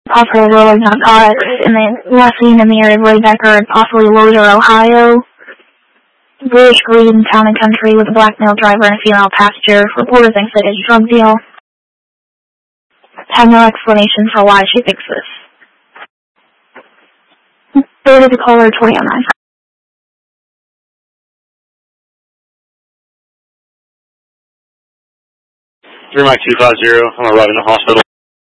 Possible was not caught in the last seen in the area of Raybecker and possibly Loser, Ohio. British Green Town and Country with a black male driver and a female passenger. Reporter thinks it is a drug deal. Have no explanation for why she thinks this. Third is a caller 2009. Mike 250, I'm arriving at the hospital.